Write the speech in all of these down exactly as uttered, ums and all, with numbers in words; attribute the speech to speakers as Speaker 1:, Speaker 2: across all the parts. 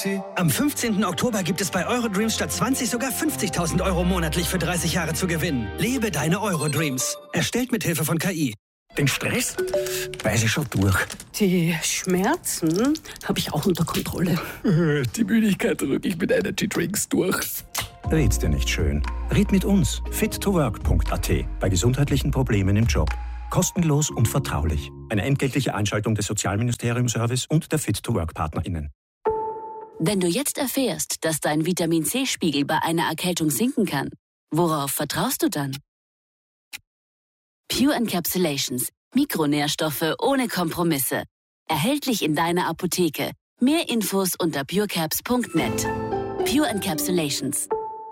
Speaker 1: Am fünfzehnten Oktober gibt es bei Eurodreams statt zwanzig sogar fünfzigtausend Euro monatlich für dreißig Jahre zu gewinnen. Lebe deine Eurodreams. Erstellt mit Hilfe von K I.
Speaker 2: Den Stress weiß ich schon durch.
Speaker 3: Die Schmerzen habe ich auch unter Kontrolle.
Speaker 2: Die Müdigkeit drücke ich mit Energy Drinks durch.
Speaker 4: Red's dir nicht schön. Red mit uns. fit to work punkt a t bei gesundheitlichen Problemen im Job. Kostenlos und vertraulich. Eine entgeltliche Einschaltung des Sozialministerium-Service und der Fit to Work PartnerInnen.
Speaker 5: Wenn du jetzt erfährst, dass dein Vitamin-C-Spiegel bei einer Erkältung sinken kann, worauf vertraust du dann? Pure Encapsulations. Mikronährstoffe ohne Kompromisse. Erhältlich in deiner Apotheke. Mehr Infos unter purecaps punkt net. Pure Encapsulations.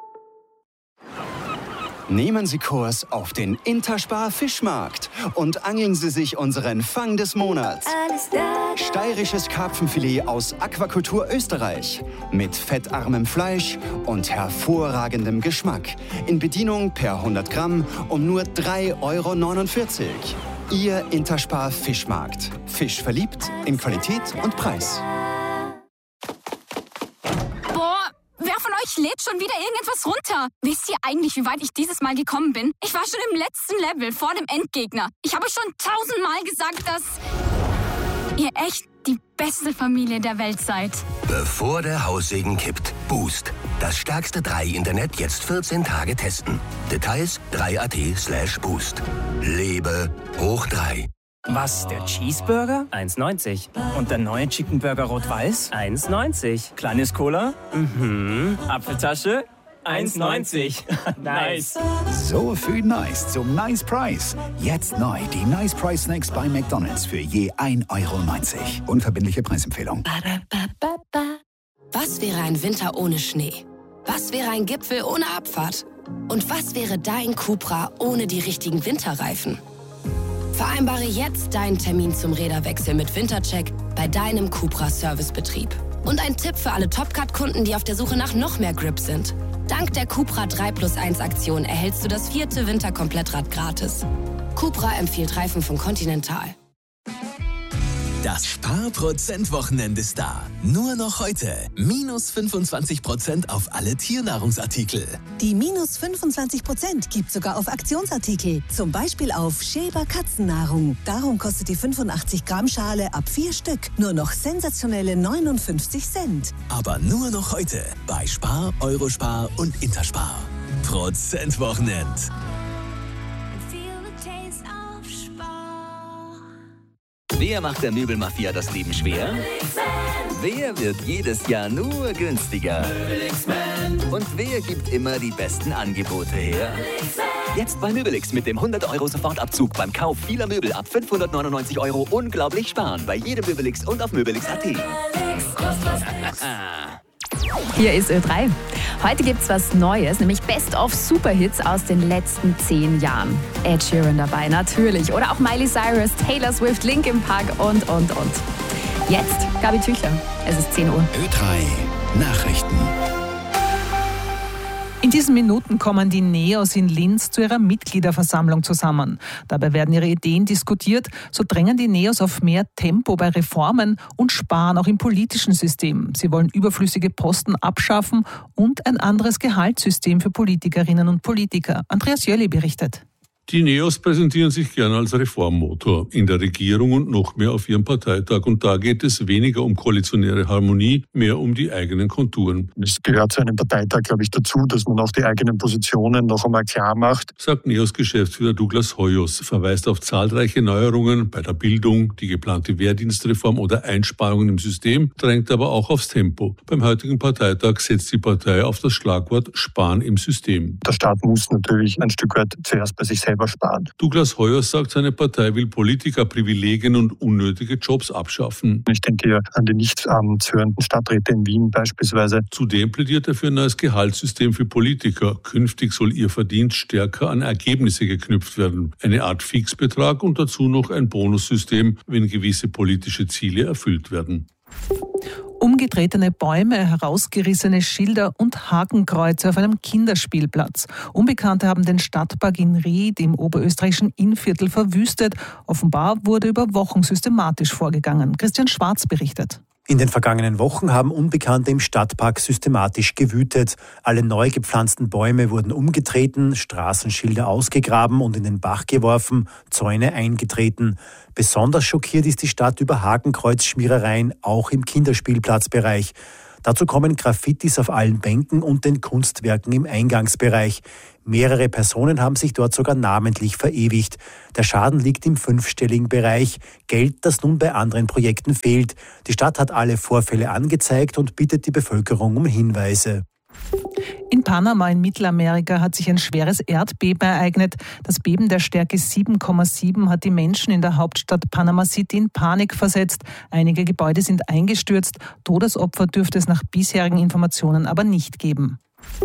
Speaker 6: Nehmen Sie Kurs auf den Interspar Fischmarkt und angeln Sie sich unseren Fang des Monats. Steirisches Karpfenfilet aus Aquakultur Österreich. Mit fettarmem Fleisch und hervorragendem Geschmack. In Bedienung per hundert Gramm um nur drei Euro neunundvierzig. Ihr Interspar Fischmarkt. Fisch verliebt in Qualität und Preis.
Speaker 7: Wer von euch lädt schon wieder irgendetwas runter? Wisst ihr eigentlich, wie weit ich dieses Mal gekommen bin? Ich war schon im letzten Level, vor dem Endgegner. Ich habe schon tausendmal gesagt, dass ihr echt die beste Familie der Welt seid.
Speaker 8: Bevor der Haussegen kippt, Boost. Das stärkste drei Internet jetzt vierzehn Tage testen. Details drei punkt a t slash boost. Lebe hoch drei.
Speaker 9: Was, der Cheeseburger? eins neunzig. Und der neue Chicken Burger Rot-Weiß? eins neunzig. Kleines Cola? Mhm. Apfeltasche? eins neunzig. Nice.
Speaker 10: So viel Nice zum Nice Price. Jetzt neu die Nice Price Snacks bei McDonald's für je ein Euro neunzig. Unverbindliche Preisempfehlung.
Speaker 11: Was wäre ein Winter ohne Schnee? Was wäre ein Gipfel ohne Abfahrt? Und was wäre dein Cupra ohne die richtigen Winterreifen? Vereinbare jetzt deinen Termin zum Räderwechsel mit Wintercheck bei deinem Cupra Servicebetrieb. Und ein Tipp für alle Topcat-Kunden, die auf der Suche nach noch mehr Grip sind. Dank der Cupra drei plus eins Aktion erhältst du das vierte Winterkomplettrad gratis. Cupra empfiehlt Reifen von Continental.
Speaker 12: Das Spar-Prozent-Wochenende ist da. Nur noch heute. Minus fünfundzwanzig Prozent auf alle Tiernahrungsartikel.
Speaker 13: Die minus fünfundzwanzig Prozent gibt sogar auf Aktionsartikel. Zum Beispiel auf Schäber Katzennahrung. Darum kostet die fünfundachtzig Gramm Schale ab vier Stück nur noch sensationelle neunundfünfzig Cent.
Speaker 12: Aber nur noch heute bei Spar, Eurospar und Interspar. Prozent-Wochenend.
Speaker 14: Wer macht der Möbelmafia das Leben schwer? Wer wird jedes Jahr nur günstiger? Und wer gibt immer die besten Angebote her? Jetzt bei Möbelix mit dem hundert Euro Sofortabzug beim Kauf vieler Möbel ab fünfhundertneunundneunzig Euro unglaublich sparen bei jedem Möbelix und auf möbelix punkt a t.
Speaker 15: Hier ist Ö drei. Heute gibt's was Neues, nämlich Best of Superhits aus den letzten zehn Jahren. Ed Sheeran dabei, natürlich. Oder auch Miley Cyrus, Taylor Swift, Linkin Park und, und, und. Jetzt Gabi Tüchler. Es ist zehn Uhr.
Speaker 10: Ö drei Nachrichten.
Speaker 16: In diesen Minuten kommen die NEOS in Linz zu ihrer Mitgliederversammlung zusammen. Dabei werden ihre Ideen diskutiert. So drängen die NEOS auf mehr Tempo bei Reformen und sparen auch im politischen System. Sie wollen überflüssige Posten abschaffen und ein anderes Gehaltssystem für Politikerinnen und Politiker. Andreas Jöli berichtet.
Speaker 17: Die NEOS präsentieren sich gerne als Reformmotor in der Regierung und noch mehr auf ihrem Parteitag. Und da geht es weniger um koalitionäre Harmonie, mehr um die eigenen Konturen.
Speaker 18: Es gehört zu einem Parteitag, glaube ich, dazu, dass man auch die eigenen Positionen noch einmal klar macht.
Speaker 17: Sagt NEOS-Geschäftsführer Douglas Hoyos, verweist auf zahlreiche Neuerungen bei der Bildung, die geplante Wehrdienstreform oder Einsparungen im System, drängt aber auch aufs Tempo. Beim heutigen Parteitag setzt die Partei auf das Schlagwort Sparen im System.
Speaker 18: Der Staat muss natürlich ein Stück weit zuerst bei sich selber sparen.
Speaker 17: Douglas Hoyos sagt, seine Partei will Politikerprivilegien und unnötige Jobs abschaffen.
Speaker 18: Ich denke hier an die nicht amtshörenden Stadträte in Wien beispielsweise.
Speaker 17: Zudem plädiert er für ein neues Gehaltssystem für Politiker. Künftig soll ihr Verdienst stärker an Ergebnisse geknüpft werden. Eine Art Fixbetrag und dazu noch ein Bonussystem, wenn gewisse politische Ziele erfüllt werden.
Speaker 16: Umgetretene Bäume, herausgerissene Schilder und Hakenkreuze auf einem Kinderspielplatz. Unbekannte haben den Stadtpark in Ried im oberösterreichischen Innviertel verwüstet. Offenbar wurde über Wochen systematisch vorgegangen. Christian Schwarz berichtet.
Speaker 19: In den vergangenen Wochen haben Unbekannte im Stadtpark systematisch gewütet. Alle neu gepflanzten Bäume wurden umgetreten, Straßenschilder ausgegraben und in den Bach geworfen, Zäune eingetreten. Besonders schockiert ist die Stadt über Hakenkreuzschmierereien, auch im Kinderspielplatzbereich. Dazu kommen Graffitis auf allen Bänken und den Kunstwerken im Eingangsbereich. Mehrere Personen haben sich dort sogar namentlich verewigt. Der Schaden liegt im fünfstelligen Bereich. Geld, das nun bei anderen Projekten fehlt. Die Stadt hat alle Vorfälle angezeigt und bittet die Bevölkerung um Hinweise.
Speaker 16: In Panama in Mittelamerika hat sich ein schweres Erdbeben ereignet. Das Beben der Stärke sieben Komma sieben hat die Menschen in der Hauptstadt Panama City in Panik versetzt. Einige Gebäude sind eingestürzt. Todesopfer dürfte es nach bisherigen Informationen aber nicht geben.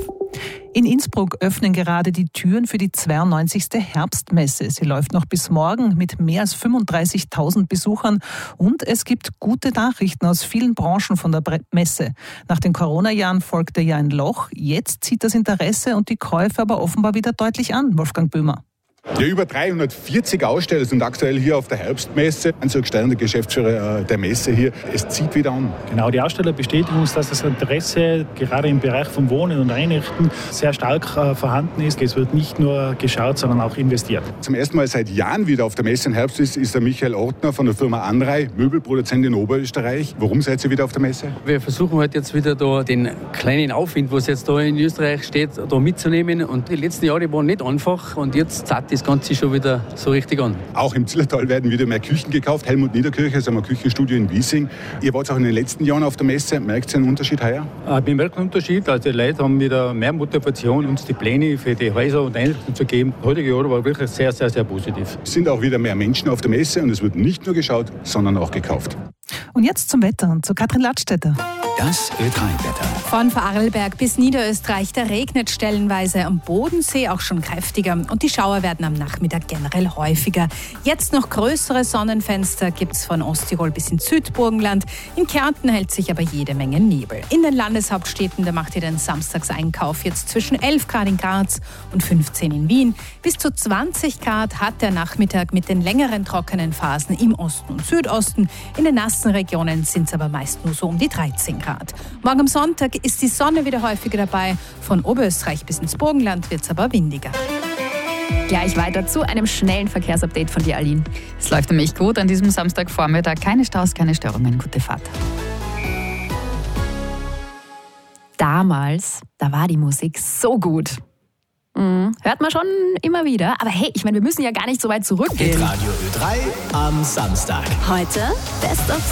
Speaker 16: In Innsbruck öffnen gerade die Türen für die zweiundneunzigste Herbstmesse. Sie läuft noch bis morgen mit mehr als fünfunddreißigtausend Besuchern. Und es gibt gute Nachrichten aus vielen Branchen von der Messe. Nach den Corona-Jahren folgte ja ein Loch. Jetzt zieht das Interesse und die Käufe aber offenbar wieder deutlich an. Wolfgang Böhmer.
Speaker 20: Ja, über dreihundertvierzig Aussteller sind aktuell hier auf der Herbstmesse. Ein so gestellter Geschäftsführer der Messe hier. Es zieht wieder an.
Speaker 21: Genau, die Aussteller bestätigen uns, dass das Interesse gerade im Bereich vom Wohnen und Einrichten sehr stark äh, vorhanden ist. Es wird nicht nur geschaut, sondern auch investiert.
Speaker 20: Zum ersten Mal seit Jahren wieder auf der Messe im Herbst ist, ist der Michael Ortner von der Firma Anrei, Möbelproduzent in Oberösterreich. Warum seid ihr wieder auf der Messe?
Speaker 22: Wir versuchen halt jetzt wieder da den kleinen Aufwind, was jetzt da in Österreich steht, da mitzunehmen. Und die letzten Jahre waren nicht einfach und jetzt zahlt das Ganze schon wieder so richtig an.
Speaker 20: Auch im Zillertal werden wieder mehr Küchen gekauft. Helmut Niederkirche ist ein Küchenstudio in Wiesing. Ihr wart auch in den letzten Jahren auf der Messe. Merkt ihr einen Unterschied heuer?
Speaker 21: Wir merken einen Unterschied. Also die Leute haben wieder mehr Motivation, uns die Pläne für die Häuser und Einrichtungen zu geben. Das heutige Jahr war wirklich sehr, sehr, sehr positiv.
Speaker 20: Es sind auch wieder mehr Menschen auf der Messe und es wird nicht nur geschaut, sondern auch gekauft.
Speaker 16: Und jetzt zum Wetter und zu Katrin Ladstätter.
Speaker 10: Das Ö drei Wetter.
Speaker 23: Von Vorarlberg bis Niederösterreich, da regnet stellenweise, am Bodensee auch schon kräftiger und die Schauer werden am Nachmittag generell häufiger. Jetzt noch größere Sonnenfenster gibt's von Osttirol bis ins Südburgenland. In Kärnten hält sich aber jede Menge Nebel. In den Landeshauptstädten, da macht ihr den Samstagseinkauf jetzt zwischen elf Grad in Graz und fünfzehn in Wien. Bis zu zwanzig Grad hat der Nachmittag mit den längeren trockenen Phasen im Osten und Südosten. In den nassen Regionen sind es aber meist nur so um die dreizehn Grad. Morgen am Sonntag ist die Sonne wieder häufiger dabei. Von Oberösterreich bis ins Burgenland wird es aber windiger.
Speaker 15: Gleich weiter zu einem schnellen Verkehrsupdate von dir, Aline. Es läuft nämlich gut an diesem Samstagvormittag. Keine Staus, keine Störungen. Gute Fahrt. Damals, da war die Musik so gut. Mhm. Hört man schon immer wieder. Aber hey, ich meine, wir müssen ja gar nicht so weit zurückgehen.
Speaker 12: Radio Ö drei am Samstag.
Speaker 5: Heute Best of